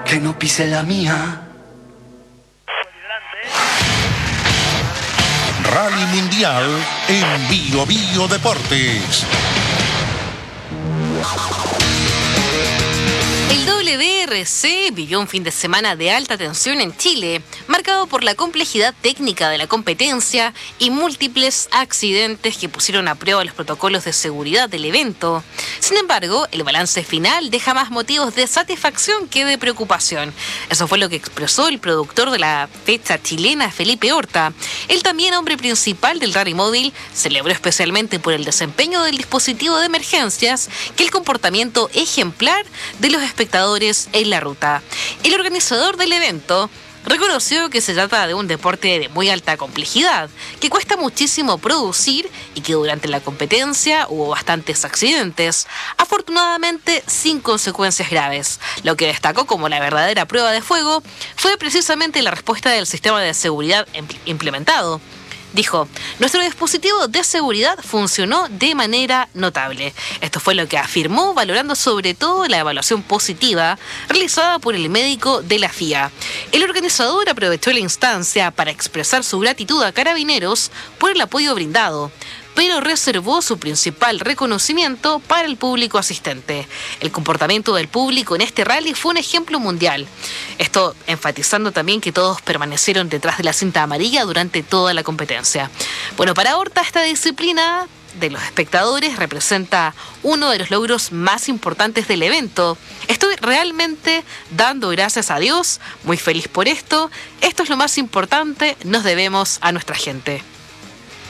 que no pise la mía. Rally Mundial en Bio Bio Deportes. El WRC vivió un fin de semana de alta tensión en Chile, marcado por la complejidad técnica de la competencia y múltiples accidentes que pusieron a prueba los protocolos de seguridad del evento. Sin embargo, el balance final deja más motivos de satisfacción que de preocupación. Eso fue lo que expresó el productor de la fecha chilena, Felipe Horta. Él, también hombre principal del Rally Móvil, celebró especialmente por el desempeño del dispositivo de emergencias que el comportamiento ejemplar de los espectadores en la ruta. El organizador del evento reconoció que se trata de un deporte de muy alta complejidad, que cuesta muchísimo producir y que durante la competencia hubo bastantes accidentes, afortunadamente sin consecuencias graves. Lo que destacó como la verdadera prueba de fuego fue precisamente la respuesta del sistema de seguridad implementado. Dijo, nuestro dispositivo de seguridad funcionó de manera notable. Esto fue lo que afirmó, valorando sobre todo la evaluación positiva realizada por el médico de la FIA. El organizador aprovechó la instancia para expresar su gratitud a Carabineros por el apoyo brindado, pero reservó su principal reconocimiento para el público asistente. El comportamiento del público en este rally fue un ejemplo mundial. Esto enfatizando también que todos permanecieron detrás de la cinta amarilla durante toda la competencia. Bueno, para Horta, esta disciplina de los espectadores representa uno de los logros más importantes del evento. Estoy realmente dando gracias a Dios, muy feliz por esto. Esto es lo más importante, nos debemos a nuestra gente.